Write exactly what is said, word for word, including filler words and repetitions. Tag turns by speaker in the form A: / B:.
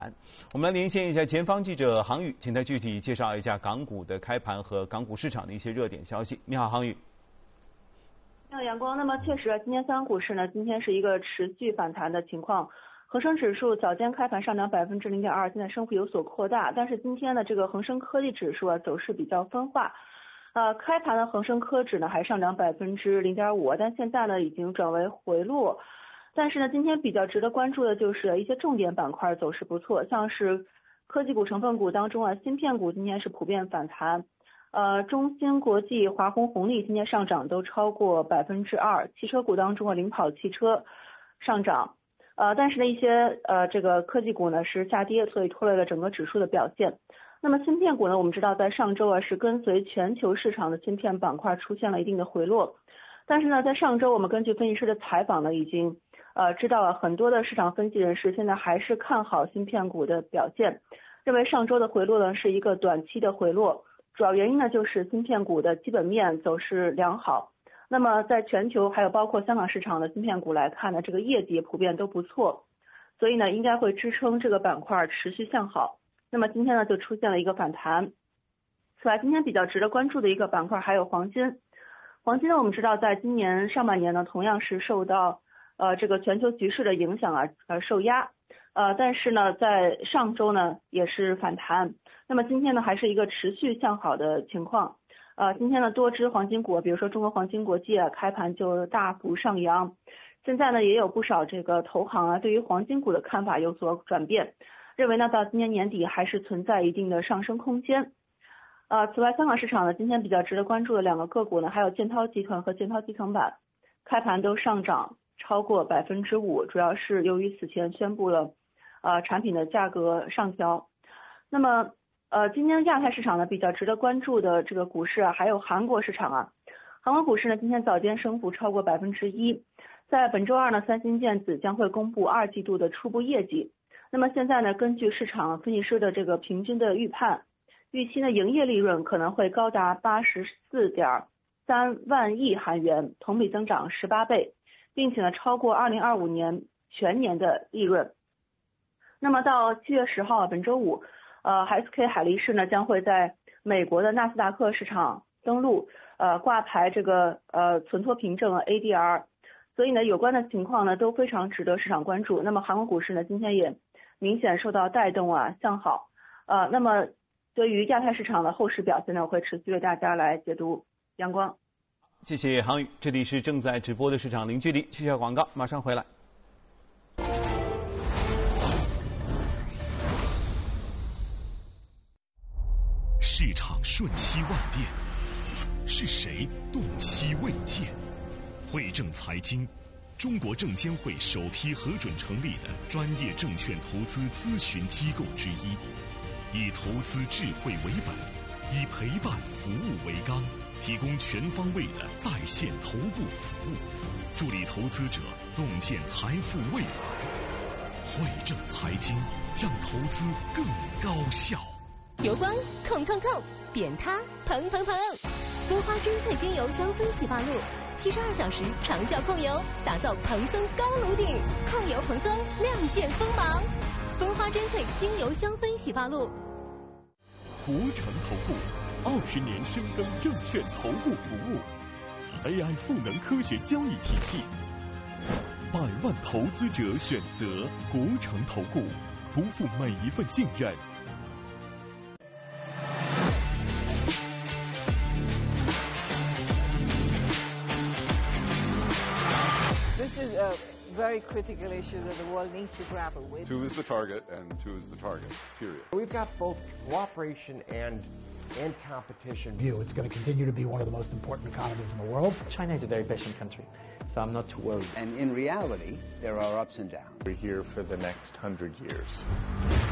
A: 我们来连线一下前方记者杭宇，请他具体介绍一下港股的开盘和港股市场的一些热点消息。你好，杭宇。
B: 你好，阳光。那么确实，今天香港股市呢，今天是一个持续反弹的情况。恒生指数早间开盘上涨百分之零点二，现在升幅有所扩大。但是今天的这个恒生科技指数啊，走势比较分化。呃，开盘的恒生科指呢还上涨百分之零点五，但现在呢已经转为回落。但是呢，今天比较值得关注的就是一些重点板块走势不错，像是科技股成分股当中啊，芯片股今天是普遍反弹。呃，中芯国际、华虹红利今天上涨都超过百分之二，汽车股当中啊，领跑汽车上涨。呃，但是呢，一些呃这个科技股呢是下跌，所以拖累了整个指数的表现。那么芯片股呢，我们知道在上周啊是跟随全球市场的芯片板块出现了一定的回落，但是呢，在上周我们根据分析师的采访呢，已经呃知道了很多的市场分析人士现在还是看好芯片股的表现，认为上周的回落呢是一个短期的回落，主要原因呢就是芯片股的基本面走势良好。那么在全球还有包括香港市场的芯片股来看呢，这个业绩普遍都不错，所以呢应该会支撑这个板块持续向好。那么今天呢就出现了一个反弹。此外，今天比较值得关注的一个板块还有黄金。黄金呢，我们知道在今年上半年呢同样是受到呃这个全球局势的影响啊呃受压，呃但是呢在上周呢也是反弹。那么今天呢还是一个持续向好的情况。呃，今天呢，多只黄金股，比如说中国黄金国际啊，开盘就大幅上扬。现在呢，也有不少这个投行啊，对于黄金股的看法有所转变，认为呢，到今年年底还是存在一定的上升空间。呃，此外，香港市场呢，今天比较值得关注的两个个股呢，还有建滔集团和建滔集成板，开盘都上涨超过百分之五，主要是由于此前宣布了呃产品的价格上调。那么。呃，今天亚太市场呢比较值得关注的这个股市啊，还有韩国市场啊。韩国股市呢今天早间升幅超过百分之一，在本周二呢，三星电子将会公布二季度的初步业绩。那么现在呢，根据市场分析师的这个平均的预判，预期呢营业利润可能会高达八十四点三万亿韩元，同比增长十八倍，并且呢超过二零二五年全年的利润。那么到七月十号本周五。呃 ，S K 海力士呢将会在美国的纳斯达克市场登陆，呃，挂牌这个呃存托凭证 A D R， 所以呢有关的情况呢都非常值得市场关注。那么韩国股市呢今天也明显受到带动啊向好，呃，那么对于亚太市场的后市表现呢，我会持续为大家来解读。阳光，
A: 谢谢杭宇，这里是正在直播的市场零距离，去下广告，马上回来。
C: 市场瞬息万变，是谁动期未见？汇正财经，中国证监会首批核准成立的专业证券投资咨询机构之一，以投资智慧为本，以陪伴服务为纲，提供全方位的在线头部服务，助力投资者洞见财富未来。汇正财经，让投资更高效。
D: 油光控控控，扁塌蓬蓬蓬，蜂花真萃精油香氛洗发露，七十二小时长效控油，打造蓬松高颅顶，控油蓬松，亮剑锋芒。蜂花真萃精油香氛洗发露。
E: 国诚投顾二十年深耕证券投顾服务 ，A I 赋能科学交易体系，百万投资者选择国诚投顾，不负每一份信任。
F: This is a very critical issue that the world needs to grapple with.
G: Two is the target, and two is the target, period.
H: We've got both cooperation and and competition.
I: It's going to continue to be one of the most important economies in the world.
J: China is a very patient country, so I'm not too worried.
K: And in reality, there are ups and downs.
L: We're here for the next hundred years.